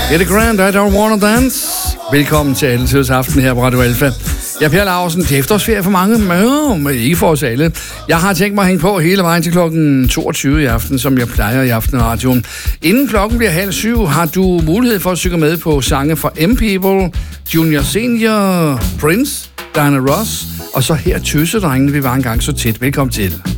Eddie Grant, I Don't Wanna Dance. Velkommen til Altidets Aften her på Radio Alfa. Jeg er Per Larsen. Det er efterårsferie for mange, men ikke for os alle. Jeg har tænkt mig at hænge på hele vejen til klokken 22 i aften, som jeg plejer i Aftenradioen. Inden klokken bliver 6:30, har du mulighed for at synge med på sange fra M-People, Junior Senior, Prince, Diana Ross, og så her Tøsedrengene, vi var engang så tæt. Velkommen til.